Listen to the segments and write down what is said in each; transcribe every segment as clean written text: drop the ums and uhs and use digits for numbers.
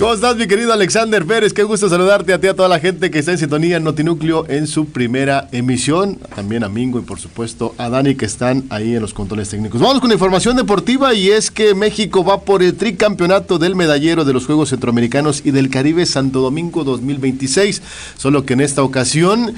¿Cómo estás, mi querido Alexander Pérez? Qué gusto saludarte a ti, a toda la gente que está en sintonía en Notinúcleo en su primera emisión. También a Mingo y por supuesto a Dani, que están ahí en los controles técnicos. Vamos con la información deportiva, y es que México va por el tricampeonato del medallero de los Juegos Centroamericanos y del Caribe Santo Domingo 2026. Solo que en esta ocasión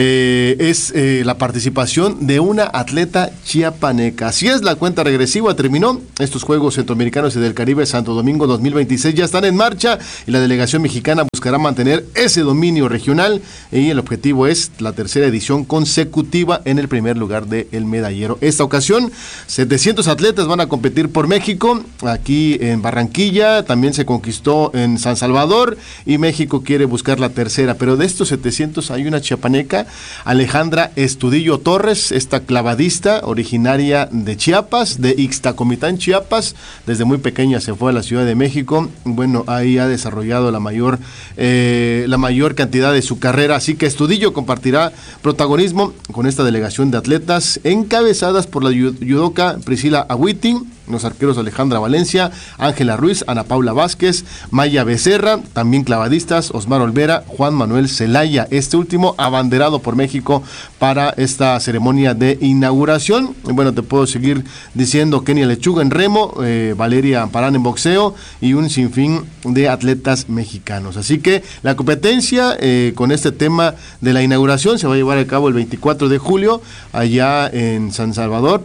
es la participación de una atleta chiapaneca. Así es, la cuenta regresiva terminó. Estos Juegos Centroamericanos y del Caribe Santo Domingo 2026 ya están en marcha, y la delegación mexicana buscará mantener ese dominio regional, y el objetivo es la tercera edición consecutiva en el primer lugar del medallero. Esta ocasión 700 atletas van a competir por México, aquí en Barranquilla, también se conquistó en San Salvador, y México quiere buscar la tercera, pero de estos 700 hay una chiapaneca, Alejandra Estudillo Torres, esta clavadista originaria de Chiapas, de Ixtacomitán, Chiapas. Desde muy pequeña se fue a la Ciudad de México. Bueno, ahí ha desarrollado la mayor cantidad de su carrera, así que Estudillo compartirá protagonismo con esta delegación de atletas encabezadas por la judoka Priscila Agüitín, los arqueros Alejandra Valencia, Ángela Ruiz, Ana Paula Vázquez, Maya Becerra, también clavadistas Osmar Olvera, Juan Manuel Zelaya, este último abanderado por México para esta ceremonia de inauguración. Bueno, te puedo seguir diciendo: Kenia Lechuga en remo, Valeria Amparán en boxeo, y un sinfín de atletas mexicanos. Así que la competencia con este tema de la inauguración se va a llevar a cabo el 24 de julio allá en San Salvador,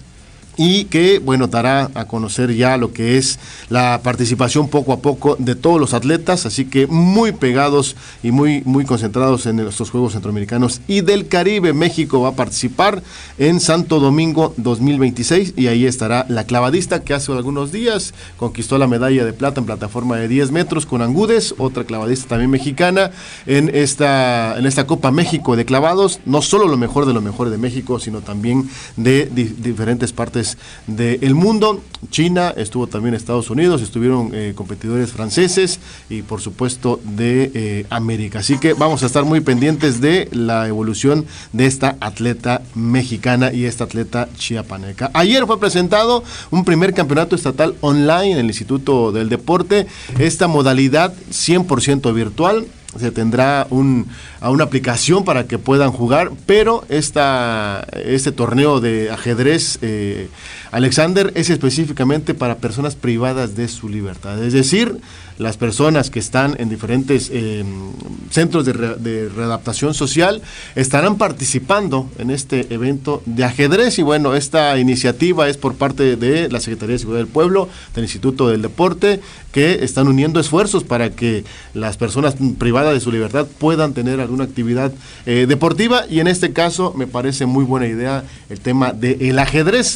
y que, bueno, dará a conocer ya lo que es la participación poco a poco de todos los atletas, así que muy pegados y muy concentrados en estos Juegos Centroamericanos y del Caribe. México va a participar en Santo Domingo 2026, y ahí estará la clavadista que hace algunos días conquistó la medalla de plata en plataforma de 10 metros con Angúdez, otra clavadista también mexicana en esta Copa México de clavados. No solo lo mejor de México, sino también de diferentes partes del mundo. China, estuvo también Estados Unidos, estuvieron competidores franceses y por supuesto de América. Así que vamos a estar muy pendientes de la evolución de esta atleta mexicana y esta atleta chiapaneca. Ayer fue presentado un primer campeonato estatal online en el Instituto del Deporte, esta modalidad 100% virtual. Se tendrá una aplicación para que puedan jugar, pero este torneo de ajedrez, Alexander, es específicamente para personas privadas de su libertad. Es decir, las personas que están en diferentes centros de readaptación social estarán participando en este evento de ajedrez. Y bueno, esta iniciativa es por parte de la Secretaría de Seguridad del Pueblo, del Instituto del Deporte, que están uniendo esfuerzos para que las personas privadas de su libertad puedan tener alguna actividad deportiva, y en este caso me parece muy buena idea el tema del ajedrez.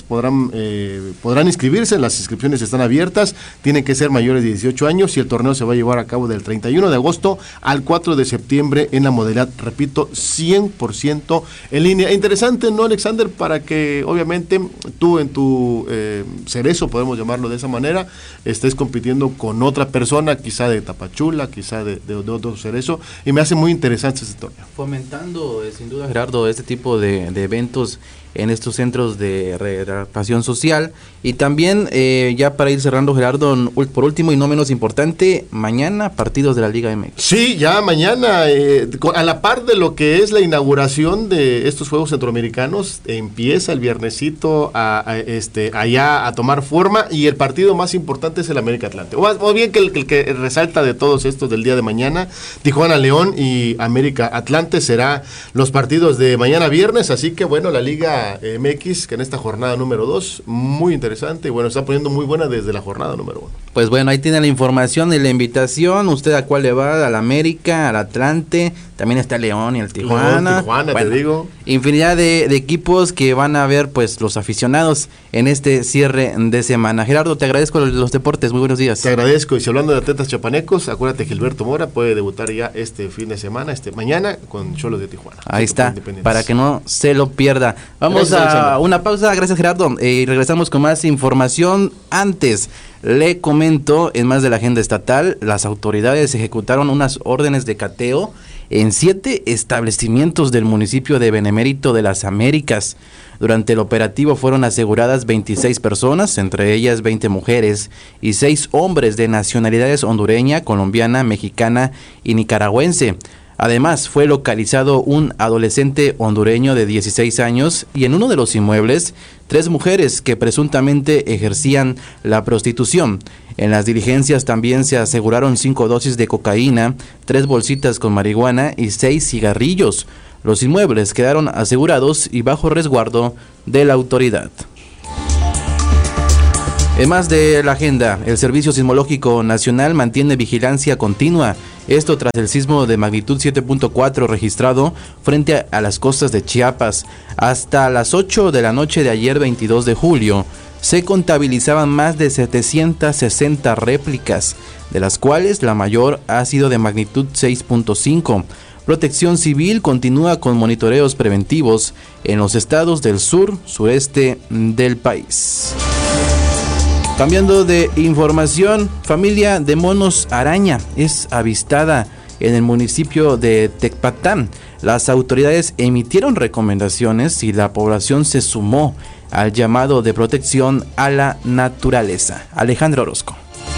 Podrán inscribirse, las inscripciones están abiertas, tienen que ser mayores de 18 años, y el torneo se va a llevar a cabo del 31 de agosto al 4 de septiembre en la modalidad, repito, 100% en línea. Interesante, ¿no, Alexander? Para que obviamente tú en tu cerezo, podemos llamarlo de esa manera, estés compitiendo con otra persona, quizá de Tapachula, quizá de otro cerezo, y me hace muy interesante este torneo. Fomentando, sin duda, Gerardo, este tipo de eventos en estos centros de readaptación social. Y también, ya para ir cerrando, Gerardo, por último y no menos importante, mañana partidos de la Liga MX. Sí, ya mañana, a la par de lo que es la inauguración de estos Juegos Centroamericanos, empieza el viernesito allá a tomar forma, y el partido más importante es el América Atlante, o bien que el que resalta de todos estos del día de mañana, Tijuana León y América Atlante, será los partidos de mañana viernes. Así que bueno, la Liga MX, que en esta jornada número 2, muy interesante, y bueno, está poniendo muy buena desde la jornada número 1. Pues bueno, ahí tiene la información y la invitación. ¿Usted a cuál le va? ¿Al América, al Atlante? También está León y el Tijuana. Bueno, te digo. Infinidad de equipos que van a ver, pues, los aficionados en este cierre de semana. Gerardo, te agradezco los deportes, muy buenos días. Te agradezco, y si hablando de atletas chapanecos, acuérdate que Gilberto Mora puede debutar ya este fin de semana, mañana, con Xolos de Tijuana. Ahí está, para que no se lo pierda. Vamos a una pausa, gracias, Gerardo, y regresamos con más información. Antes, le comento, en más de la agenda estatal, las autoridades ejecutaron unas órdenes de cateo en 7 establecimientos del municipio de Benemérito de las Américas. Durante el operativo fueron aseguradas 26 personas, entre ellas 20 mujeres y 6 hombres de nacionalidades hondureña, colombiana, mexicana y nicaragüense. Además, fue localizado un adolescente hondureño de 16 años y en uno de los inmuebles, 3 mujeres que presuntamente ejercían la prostitución. En las diligencias también se aseguraron 5 dosis de cocaína, 3 bolsitas con marihuana y 6 cigarrillos. Los inmuebles quedaron asegurados y bajo resguardo de la autoridad. En más de la agenda, el Servicio Sismológico Nacional mantiene vigilancia continua. Esto tras el sismo de magnitud 7.4 registrado frente a las costas de Chiapas. Hasta las 8 de la noche de ayer 22 de julio, se contabilizaban más de 760 réplicas, de las cuales la mayor ha sido de magnitud 6.5. Protección Civil continúa con monitoreos preventivos en los estados del sur, sureste del país. Cambiando de información, familia de monos araña es avistada en el municipio de Tecpatán. Las autoridades emitieron recomendaciones y la población se sumó al llamado de protección a la naturaleza. Alejandro Orozco.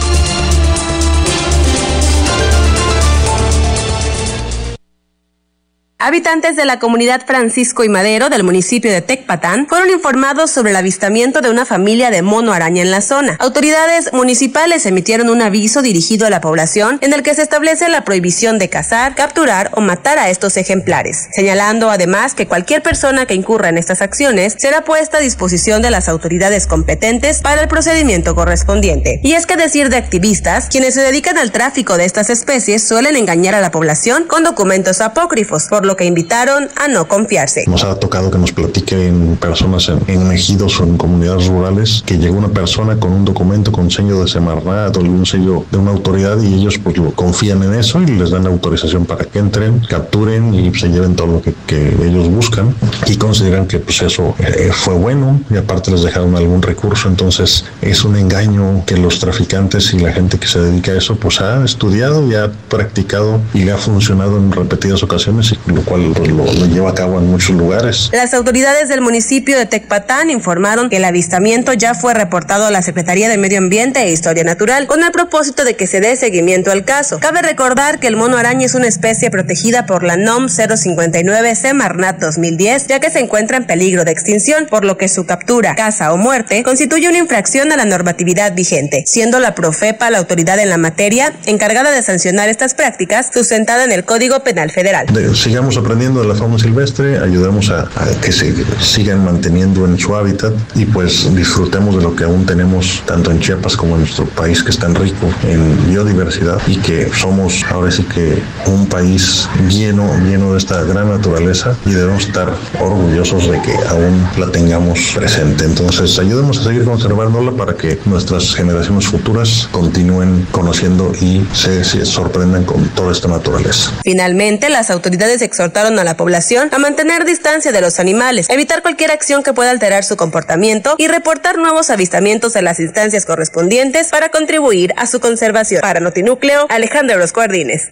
Habitantes de la comunidad Francisco y Madero del municipio de Tecpatán fueron informados sobre el avistamiento de una familia de mono araña en la zona. Autoridades municipales emitieron un aviso dirigido a la población en el que se establece la prohibición de cazar, capturar o matar a estos ejemplares, señalando además que cualquier persona que incurra en estas acciones será puesta a disposición de las autoridades competentes para el procedimiento correspondiente. Y es que a decir de activistas, quienes se dedican al tráfico de estas especies suelen engañar a la población con documentos apócrifos, por lo que invitaron a no confiarse. Nos ha tocado que nos platiquen personas en ejidos o en comunidades rurales que llegó una persona con un documento con sello de Semarnat o un sello de una autoridad y ellos pues lo confían en eso y les dan autorización para que entren, capturen y se lleven todo lo que ellos buscan y consideran que pues eso fue bueno y aparte les dejaron algún recurso. Entonces es un engaño que los traficantes y la gente que se dedica a eso pues ha estudiado y ha practicado y le ha funcionado en repetidas ocasiones, y lo cual pues, lo lleva a cabo en muchos lugares. Las autoridades del municipio de Tecpatán informaron que el avistamiento ya fue reportado a la Secretaría de Medio Ambiente e Historia Natural con el propósito de que se dé seguimiento al caso. Cabe recordar que el mono araña es una especie protegida por la NOM 059 Semarnat 2010, ya que se encuentra en peligro de extinción, por lo que su captura, caza o muerte constituye una infracción a la normatividad vigente, siendo la Profepa la autoridad en la materia encargada de sancionar estas prácticas, sustentada en el Código Penal Federal. Sigamos aprendiendo de la fauna silvestre, ayudemos a que se sigan manteniendo en su hábitat y pues disfrutemos de lo que aún tenemos tanto en Chiapas como en nuestro país, que es tan rico en biodiversidad y que somos ahora sí que un país lleno de esta gran naturaleza y debemos estar orgullosos de que aún la tengamos presente. Entonces ayudemos a seguir conservándola para que nuestras generaciones futuras continúen conociendo y se sorprendan con toda esta naturaleza. Finalmente, las autoridades exhortaron a la población a mantener distancia de los animales, evitar cualquier acción que pueda alterar su comportamiento y reportar nuevos avistamientos en las instancias correspondientes para contribuir a su conservación. Para Notinúcleo, Alejandro Orozco Ardínez.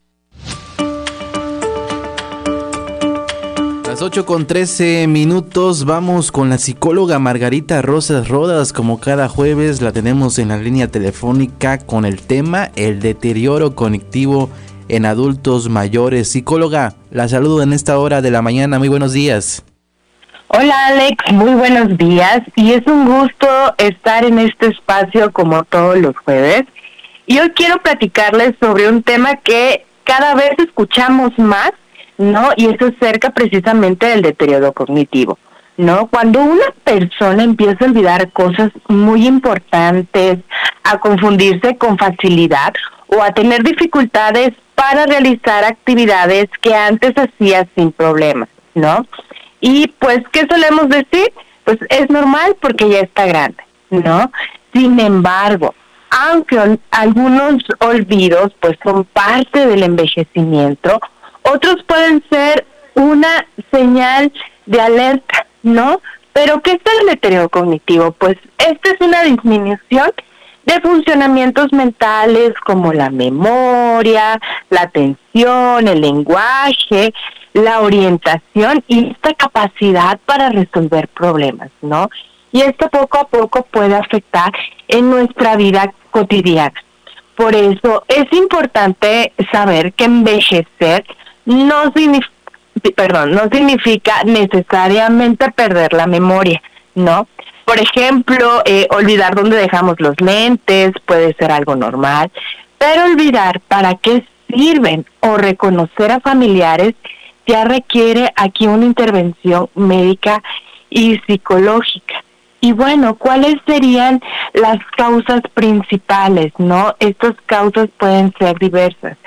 Las 8:13, vamos con la psicóloga Margarita Rosas Rodas. Como cada jueves la tenemos en la línea telefónica con el tema el deterioro cognitivo en adultos mayores. Psicóloga, la saludo en esta hora de la mañana. Muy buenos días. Hola Alex, muy buenos días y es un gusto estar en este espacio como todos los jueves. Y hoy quiero platicarles sobre un tema que cada vez escuchamos más, ¿no? Y eso es acerca precisamente del deterioro cognitivo, ¿no? Cuando una persona empieza a olvidar cosas muy importantes, a confundirse con facilidad o a tener dificultades para realizar actividades que antes hacía sin problemas, ¿no? Y pues, ¿qué solemos decir? Pues es normal porque ya está grande, ¿no? Sin embargo, aunque algunos olvidos pues son parte del envejecimiento, otros pueden ser una señal de alerta, ¿no? Pero ¿qué es el deterioro cognitivo? Pues esta es una disminución de funcionamientos mentales como la memoria, la atención, el lenguaje, la orientación y esta capacidad para resolver problemas, ¿no? Y esto poco a poco puede afectar en nuestra vida cotidiana. Por eso es importante saber que envejecer no significa necesariamente perder la memoria, ¿no? Por ejemplo, olvidar dónde dejamos los lentes puede ser algo normal, pero olvidar para qué sirven o reconocer a familiares ya requiere aquí una intervención médica y psicológica. Y bueno, ¿cuáles serían las causas principales, no? Estas causas pueden ser diversas.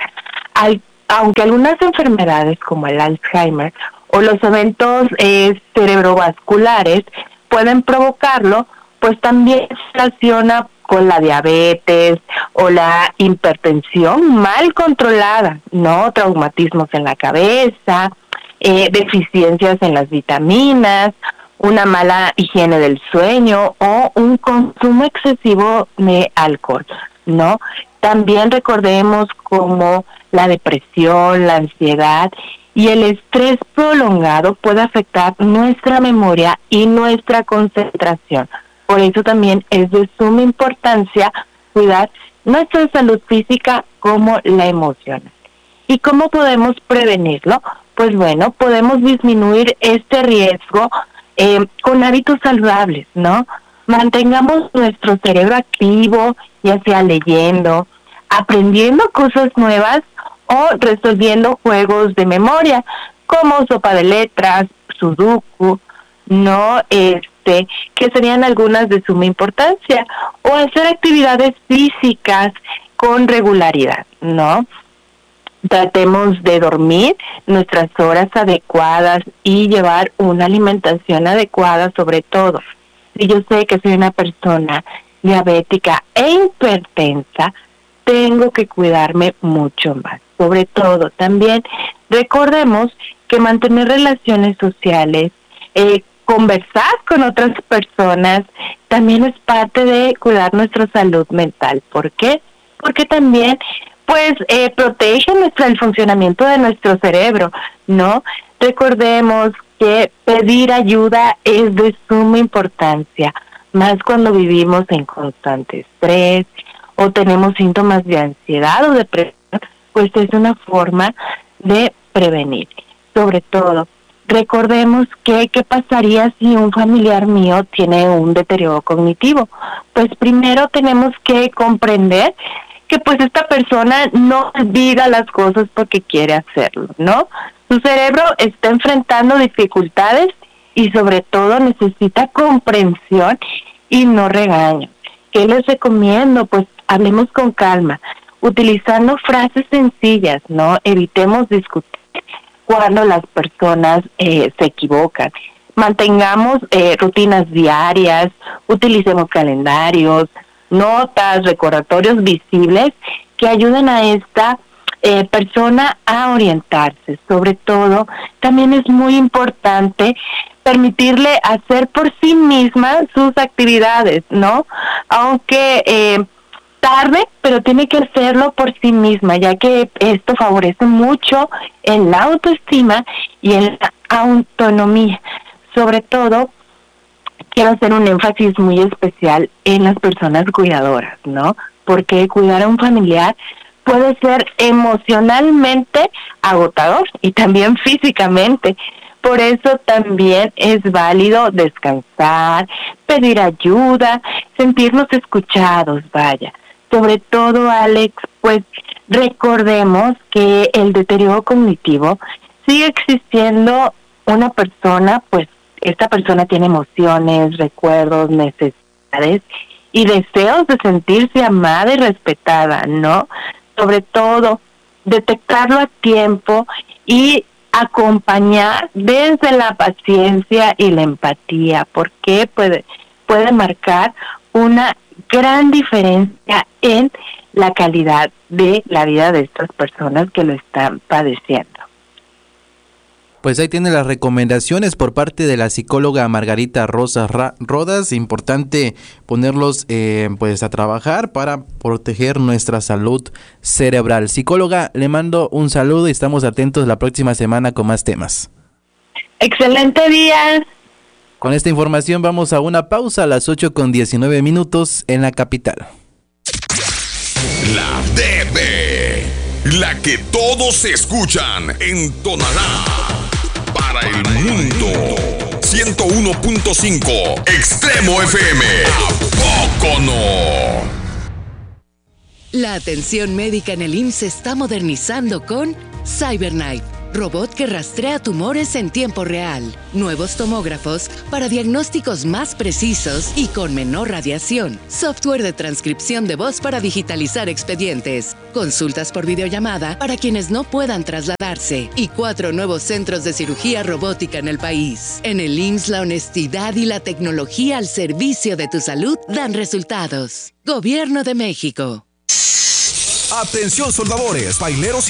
Aunque algunas enfermedades como el Alzheimer o los eventos cerebrovasculares pueden provocarlo, pues también se relaciona con la diabetes o la hipertensión mal controlada, ¿no? Traumatismos en la cabeza, deficiencias en las vitaminas, una mala higiene del sueño o un consumo excesivo de alcohol, ¿no? También recordemos como la depresión, la ansiedad y el estrés prolongado puede afectar nuestra memoria y nuestra concentración. Por eso también es de suma importancia cuidar nuestra salud física como la emocional. ¿Y cómo podemos prevenirlo? Pues bueno, podemos disminuir este riesgo con hábitos saludables, ¿no? Mantengamos nuestro cerebro activo, ya sea leyendo, aprendiendo cosas nuevas o resolviendo juegos de memoria, como sopa de letras, sudoku, ¿no? Que serían algunas de suma importancia, o hacer actividades físicas con regularidad, ¿no? Tratemos de dormir nuestras horas adecuadas y llevar una alimentación adecuada, sobre todo. Si yo sé que soy una persona diabética e hipertensa, tengo que cuidarme mucho más. Sobre todo, también recordemos que mantener relaciones sociales, conversar con otras personas, también es parte de cuidar nuestra salud mental. ¿Por qué? Porque también protege el funcionamiento de nuestro cerebro, ¿no? Recordemos que pedir ayuda es de suma importancia, más cuando vivimos en constante estrés o tenemos síntomas de ansiedad o depresión, pues es una forma de prevenir. Sobre todo, recordemos que qué pasaría si un familiar mío tiene un deterioro cognitivo. Pues primero tenemos que comprender que pues esta persona no olvida las cosas porque quiere hacerlo, ¿no? Su cerebro está enfrentando dificultades y sobre todo necesita comprensión y no regaño. ¿Qué les recomiendo? Pues hablemos con calma, utilizando frases sencillas, ¿no? Evitemos discutir cuando las personas se equivocan. Mantengamos rutinas diarias, utilicemos calendarios, notas, recordatorios visibles que ayuden a esta persona a orientarse. Sobre todo, también es muy importante permitirle hacer por sí misma sus actividades, ¿no? Aunque tarde, pero tiene que hacerlo por sí misma, ya que esto favorece mucho en la autoestima y en la autonomía. Sobre todo, quiero hacer un énfasis muy especial en las personas cuidadoras, ¿no? Porque cuidar a un familiar puede ser emocionalmente agotador y también físicamente. Por eso también es válido descansar, pedir ayuda, sentirnos escuchados, vaya. Sobre todo, Alex, pues recordemos que el deterioro cognitivo sigue existiendo una persona, pues esta persona tiene emociones, recuerdos, necesidades y deseos de sentirse amada y respetada, ¿no? Sobre todo, detectarlo a tiempo y acompañar desde la paciencia y la empatía, porque puede marcar una gran diferencia en la calidad de la vida de estas personas que lo están padeciendo. Pues ahí tiene las recomendaciones por parte de la psicóloga Margarita Rodas. Importante ponerlos pues a trabajar para proteger nuestra salud cerebral. Psicóloga, le mando un saludo y estamos atentos la próxima semana con más temas. Excelente día. Con esta información vamos a una pausa a las 8:19 en la capital. La DB, la que todos escuchan en Tonalá. Para el mundo, 101.5 Extremo FM. ¿A poco no? La atención médica en el IMSS se está modernizando con CyberKnife, robot que rastrea tumores en tiempo real, nuevos tomógrafos para diagnósticos más precisos y con menor radiación, software de transcripción de voz para digitalizar expedientes, consultas por videollamada para quienes no puedan trasladarse y 4 nuevos centros de cirugía robótica en el país. En el IMSS, la honestidad y la tecnología al servicio de tu salud dan resultados. Gobierno de México. Atención soldadores, baileros y